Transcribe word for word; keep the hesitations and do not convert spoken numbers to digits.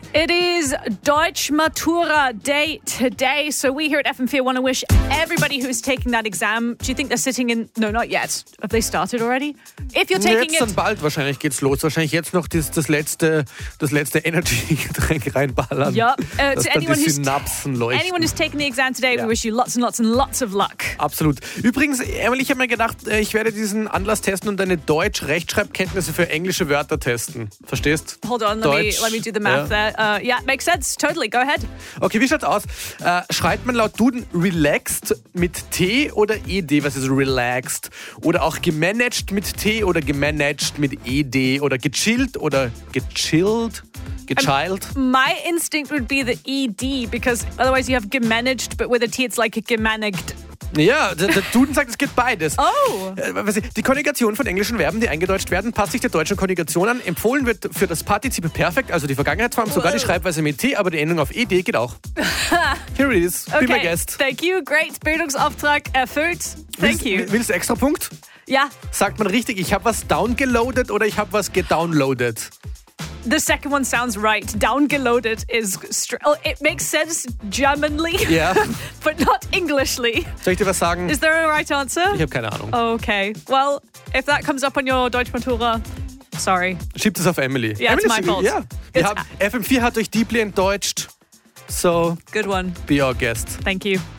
It is Deutsch Matura Day today, so we here at F M four want to wish everybody who's taking that exam. Do you think they're sitting in? No, not yet. Have they started already? If you're taking jetzt it, dann bald wahrscheinlich geht's los. Wahrscheinlich jetzt noch das, das letzte, das letzte Energy-Getränk reinballern. ja. Uh, dass to dann die anyone who's Synapsen leuchten. anyone who's taking the exam today, Ja. we wish you lots and lots and lots of luck. Absolut. Übrigens, Emily, ich habe mir gedacht, ich werde diesen Anlass testen und deine Deutsch-Rechtschreibkenntnisse für englische Wörter testen. Verstehst? Hold on, let Deutsch, me let me do the math ja. there. Uh, yeah, makes sense. Totally. Go ahead. Okay, wie schaut's aus? Äh, schreibt man laut Duden relaxed mit T oder E D? Was ist relaxed? Oder auch gemanagt mit T oder gemanagt mit E D? Oder gechillt oder gechilled? Gechiled? My instinct would be the E D because otherwise you have gemanaged, but with a T it's like gemanagt. Ja, der, der Duden sagt, es geht beides. Oh. Äh, was ich- Die Konjugation von englischen Verben, die eingedeutscht werden, passt sich der deutschen Konjugation an. Empfohlen wird für das Partizip Perfekt, also die Vergangenheitsform, sogar die Schreibweise mit T, aber die Endung auf E D geht auch. Here it is. Be my Okay, guest. thank you. Great. Bildungsauftrag erfüllt. Thank willst, you. Willst du extra Punkt? Ja, Sagt man richtig, ich habe was downgeloadet oder ich habe was gedownloaded? the second one sounds right. Downgeloaded is... Str- oh, it makes sense Germanly, Ja. but not Englishly. Soll ich dir was sagen? Is there a right answer? Ich habe keine Ahnung. Okay. Well, if that comes up on your Deutsch Matura, sorry. Schiebt es auf Emily. Yeah, it's Emily my fault. Ja. Wir It's- haben, F M vier hat euch deeply entdeutscht. So, Good one. be our guest. Thank you.